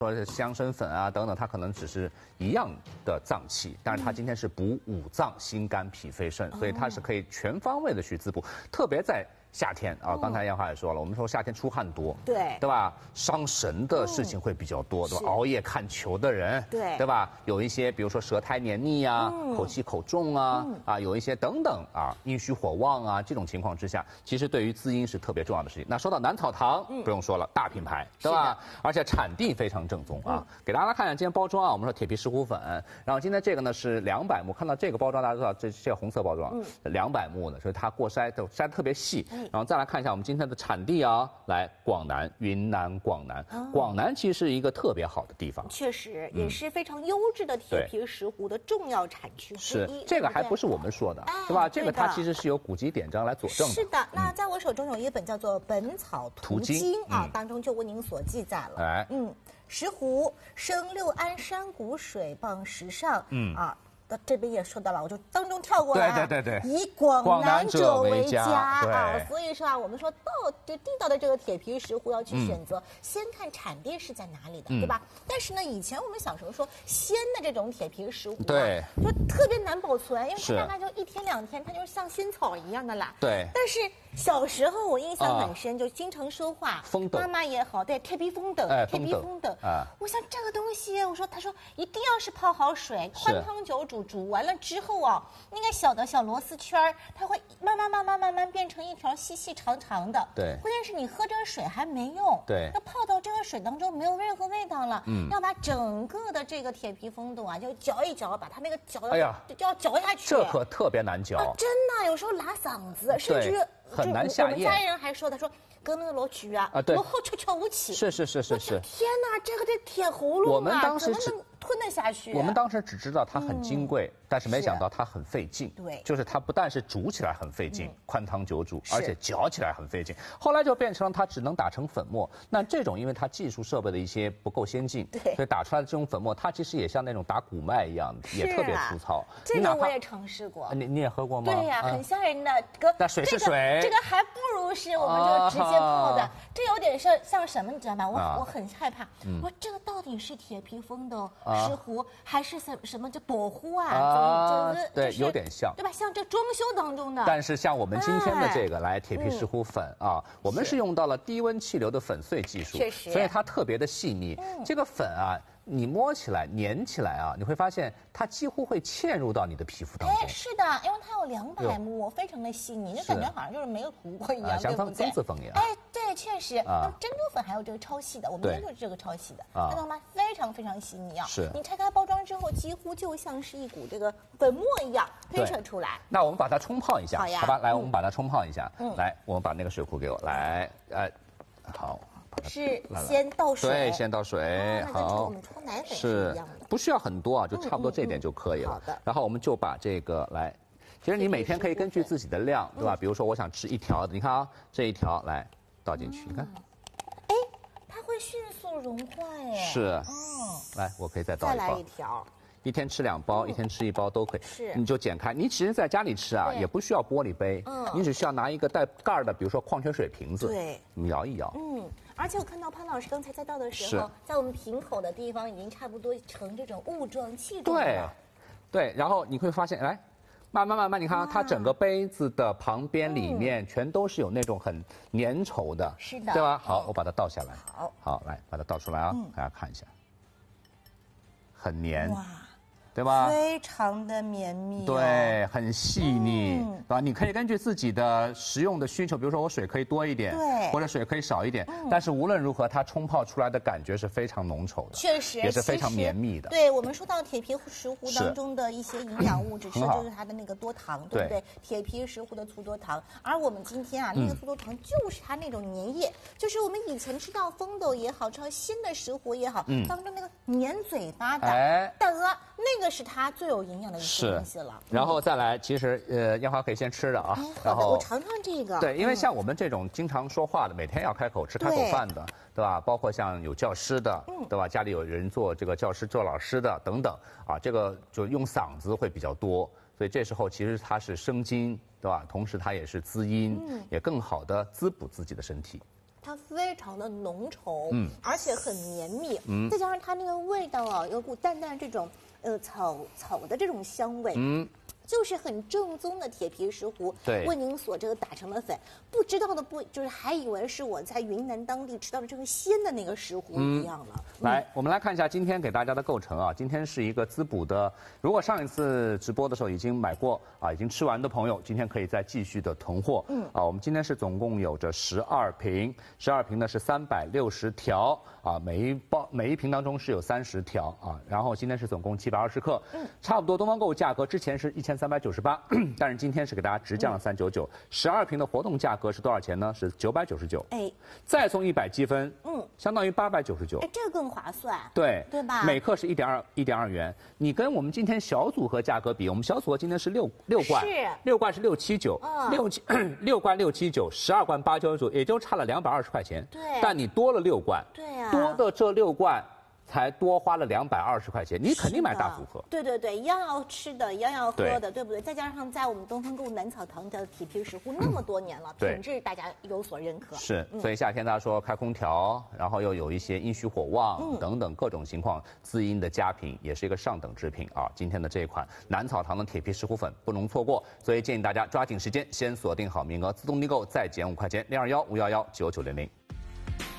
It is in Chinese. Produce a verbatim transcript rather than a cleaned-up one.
说是香参粉啊等等，它可能只是一样的脏器，但是它今天是补五脏、心肝脾肺肾，所以它是可以全方位的去滋补，特别在。夏天啊，刚才燕华也说了，我们说夏天出汗多， 对， 对吧？伤神的事情会比较多，对吧？熬夜看球的人， 对， 对吧？有一些，比如说舌苔黏腻啊，口气口重啊，啊，有一些等等啊，阴虚火旺啊，这种情况之下，其实对于滋阴是特别重要的事情。那说到南草堂，不用说了，大品牌，对吧？而且产地非常正宗啊。给大家看一下今天包装啊，我们说铁皮石斛粉，然后今天这个呢是两百目，看到这个包装大家知道这这红色包装，两百目的，所以它过筛都筛得特别细。然后再来看一下我们今天的产地啊，来广南、云南、广南，广南其实是一个特别好的地方， 确实也是非常优质的铁皮石斛的重要产区之一。 是这个还不是我们说的，对吧？这个它其实是由古籍典章来佐证的。 是的，那在我手中有一本叫做《本草图经》啊，当中就为您所记载了。哎，嗯，石斛生六安山谷水傍石上，嗯啊。这边也说到了，我就当中跳过来啊。 对对对对， 以广南者为佳啊， 所以说啊，我们说到就地道的这个铁皮石斛要去选择，嗯、先看产地是在哪里的，嗯、对吧？但是呢，以前我们小时候说鲜的这种铁皮石斛、啊， 对， 就特别难保存，因为它大概就一天两天，它就像仙草一样的啦。 对。 但是小时候我印象很深，啊、就经常说话， 风斗， 妈妈也好，对，铁皮风斗， 哎、 铁皮风斗啊。 我想这个东西，我说他说一定要是泡好水，宽汤久煮。煮完了之后啊，那个小的小螺丝圈它会慢慢慢慢慢慢变成一条细细长长的。 对。 关键是你喝这个水还没用。 对。 那泡到这个水当中没有任何味道了。嗯。要把整个的这个铁皮风斗啊，就嚼一嚼，把它那个嚼，哎呀，就要嚼下去。 这可特别难嚼。 啊，真的，有时候拉嗓子，甚至很难下咽。 我们家人还说，他说。跟那个罗曲啊， 啊对， 我后悄悄无起。 是是是是是。 天哪，这个这铁葫芦啊， 我们当时怎么能吞得下去？ 我们当时只知道它很金贵，嗯、但是没想到它很费劲。 对， 就是它不但是煮起来很费劲，嗯、宽汤久煮，而且嚼起来很费劲。后来就变成了它只能打成粉末。那这种因为它技术设备的一些不够先进， 对， 所以打出来的这种粉末，它其实也像那种打谷麦一样，也特别粗糙。 这个我也尝试过。 你你也喝过吗？ 对呀，很吓人的。哥， 那水是水， 这个还不如是我们就直接泡的。这有点像像什么，你知道吗？我、啊、我很害怕。嗯、我这个到底是铁皮风斗石斛，还是什什么叫薄斛啊？ 啊， 就是对，有点像， 对吧？像这装修当中的。 但是像我们今天的这个、哎、来铁皮石斛粉啊，嗯、我们是用到了低温气流的粉碎技术， 确实， 所以它特别的细腻。嗯、这个粉啊。你摸起来、粘起来啊，你会发现它几乎会嵌入到你的皮肤当中。 哎，是的，因为它有两百目，非常的细腻，就感觉好像就是没有涂过一样， 像增增子粉一样。 哎，对，确实。啊，珍珠粉还有这个超细的，我们家就是这个超细的，看到吗？非常非常细腻啊。 是。 你拆开包装之后，几乎就像是一股这个粉末一样推扯出来。 那我们把它冲泡一下， 好呀， 好吧？来，我们把它冲泡一下。嗯。来，我们把那个水壶给我，来，哎，好。 是先倒水， 对，先倒水，好， 我们冲奶粉是一样的， 不需要很多啊，就差不多这点就可以了。 好的， 然后我们就把这个来，其实你每天可以根据自己的量，对吧？比如说我想吃一条的，你看啊，这一条来倒进去，你看， 哎，它会迅速融化哎， 是，嗯，来，我可以再倒一包， 再来一条。 一天吃两包，嗯、一天吃一包都可以。 是， 你就剪开。你其实在家里吃啊，也不需要玻璃杯，嗯，你只需要拿一个带盖儿的，比如说矿泉水瓶子， 对， 你摇一摇。 嗯，而且我看到潘老师刚才在倒的时候，在我们瓶口的地方已经差不多成这种雾状气状了。 对，对，然后你会发现，来，慢慢慢慢，你看它整个杯子的旁边里面全都是有那种很粘稠的， 是的， 对吧？好，我把它倒下来。 好， 好，来把它倒出来啊，大家看一下，很粘。 哇。 对吧？ 非常的绵密、哦， 对，很细腻，嗯、对吧？你可以根据自己的食用的需求，比如说我水可以多一点， 对， 或者水可以少一点，嗯、但是无论如何，它冲泡出来的感觉是非常浓稠的， 确实， 也是非常绵密的。 对，我们说到铁皮石斛当中的一些营养物质，吃就是它的那个多糖，对不对？铁皮石斛的粗多糖，而我们今天啊，那个粗多糖就是它那种粘液，嗯、就是我们以前吃到风斗也好，吃到鲜的石斛也好，嗯、当中那个粘嘴巴的，哎，大鹅，那个是它最有营养的一些东西了， 然后再来，其实呃，燕华可以先吃的啊， 哎、 然后我尝尝这个。 对，因为像我们这种经常说话的，每天要开口吃开口饭的，对吧？包括像有教师的，嗯、对吧？家里有人做这个教师、做老师的等等啊，这个就用嗓子会比较多，所以这时候其实它是生津，对吧？同时它也是滋阴，嗯、也更好的滋补自己的身体。 它非常的浓稠，嗯，而且很绵密，嗯，再加上它那个味道啊，有股淡淡这种呃草草的这种香味，嗯。就是很正宗的铁皮石斛， 对， 为您所这个打成了粉。不知道的不就是还以为是我在云南当地吃到的这个鲜的那个石斛一样了。 嗯、来，我们来看一下今天给大家的构成啊。今天是一个滋补的，如果上一次直播的时候已经买过啊，已经吃完的朋友，今天可以再继续的囤货。嗯，啊，我们今天是总共有着十二瓶，十二瓶呢是三百六十条啊，每一包每一瓶当中是有三十条啊。然后今天是总共七百二十克，嗯，差不多东方购物价格之前是一千三百九十八，但是今天是给大家直降了三九九，十二瓶的活动价格是多少钱呢？是九百九十九，哎，再送一百积分，嗯，相当于八百九十九， 哎，这更划算， 对， 对吧？ 每克是一点二一点二元，你跟我们今天小组合价格比，我们小组合今天是六六罐， 是六罐是六七九，嗯，六七六罐六七九，十二罐八九九，也就差了两百二十块钱， 对， 但你多了六罐， 对呀、啊， 多的这六罐。才多花了两百二十块钱，你肯定买大组合。 对对对，一样要吃的，一样要喝的， 对, 对不对？再加上在我们东方购物南草堂的铁皮石斛那么多年了， 嗯、 品质大家有所认可。 是，嗯、所以夏天大家说开空调，然后又有一些阴虚火旺、嗯、等等各种情况，滋阴的佳品，也是一个上等之品啊。今天的这一款南草堂的铁皮石斛粉不容错过，所以建议大家抓紧时间，先锁定好名额，自动订购再减五块钱，零二幺五幺幺九九零零。